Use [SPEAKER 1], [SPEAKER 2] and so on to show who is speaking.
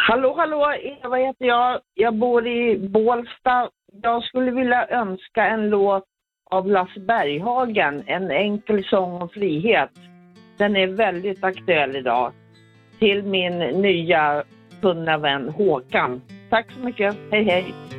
[SPEAKER 1] Hallå, Eva heter jag. Jag bor i Bålsta. Jag skulle vilja önska en låt av Lasse Berghagen, En enkel sång om frihet. Den är väldigt aktuell idag. Till min nya kunna vän Håkan. Tack så mycket. Hej hej.